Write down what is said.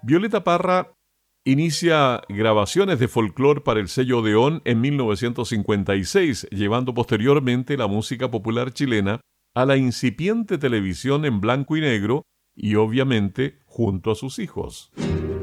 Violeta Parra inicia grabaciones de folclore para el sello Odeón en 1956, llevando posteriormente la música popular chilena a la incipiente televisión en blanco y negro y obviamente junto a sus hijos.